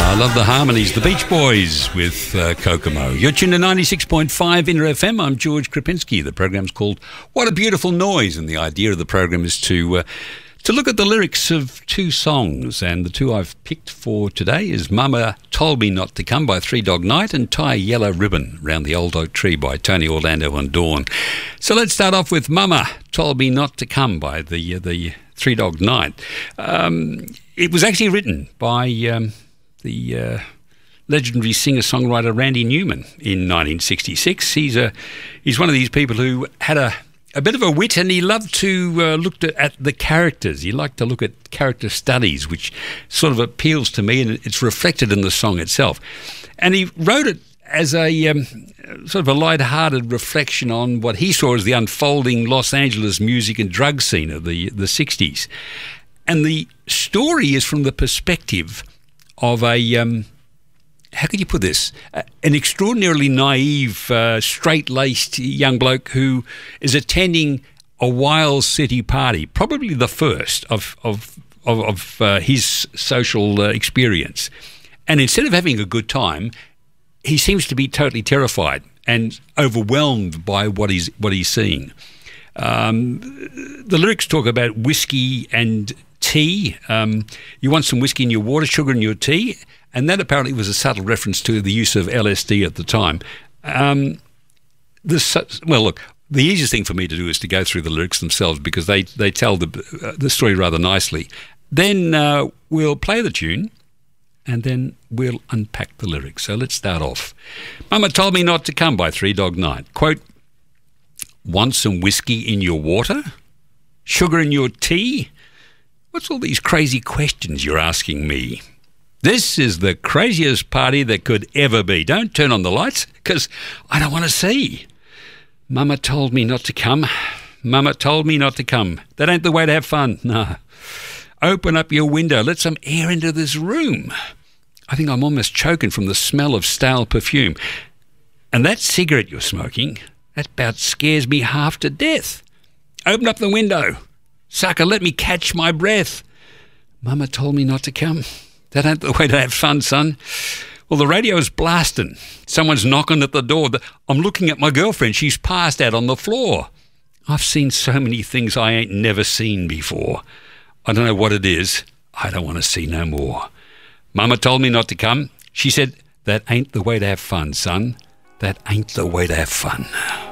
I love the harmonies. The Beach Boys with Kokomo. You're tuned to 96.5 Inter FM. I'm George Krapinski. The program's called What a Beautiful Noise, and the idea of the program is to look at the lyrics of two songs, and the two I've picked for today is Mama Told Me Not to Come by Three Dog Night and Tie a Yellow Ribbon Round the Old Oak Tree by Tony Orlando and Dawn. So let's start off with Mama Told Me Not to Come by the Three Dog Night. It was actually written by the legendary singer-songwriter Randy Newman in 1966. He's one of these people who had a bit of a wit, and he loved to look at the characters. He liked to look at character studies, which sort of appeals to me, and it's reflected in the song itself. And he wrote it as a sort of a light-hearted reflection on what he saw as the unfolding Los Angeles music and drug scene of the 60s. And the story is from the perspective of a, how could you put this, an extraordinarily naive, straight-laced young bloke who is attending a wild city party, probably the first of his social experience. And instead of having a good time, he seems to be totally terrified and overwhelmed by what he's seeing. The lyrics talk about whiskey and tea. You want some whiskey in your water, sugar in your tea, and that apparently was a subtle reference to the use of LSD at the time. Well, look, the easiest thing for me to do is to go through the lyrics themselves because they tell the story rather nicely. Then we'll play the tune, and then we'll unpack the lyrics. So let's start off. Mama Told Me Not to Come by Three Dog Night. Quote, want some whiskey in your water? Sugar in your tea? What's all these crazy questions you're asking me? This is the craziest party that could ever be. Don't turn on the lights, because I don't want to see. Mama told me not to come. Mama told me not to come. That ain't the way to have fun. No. Open up your window. Let some air into this room. I think I'm almost choking from the smell of stale perfume. And that cigarette you're smoking, that about scares me half to death. Open up the window. Sucker, let me catch my breath. Mama told me not to come. That ain't the way to have fun, son. Well, the radio's blasting. Someone's knocking at the door. I'm looking at my girlfriend. She's passed out on the floor. I've seen so many things I ain't never seen before. I don't know what it is. I don't want to see no more. Mama told me not to come. She said, that ain't the way to have fun, son. That ain't the way to have fun.